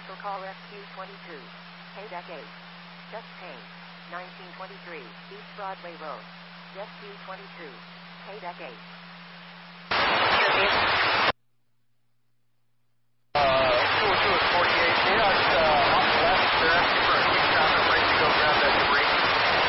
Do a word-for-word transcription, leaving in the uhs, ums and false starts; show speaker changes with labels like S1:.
S1: Special call Rescue twenty-two. Paydeck eight. Just Payne. nineteen twenty-three, East Broadway Road. Rescue twenty-two. Paydeck eight.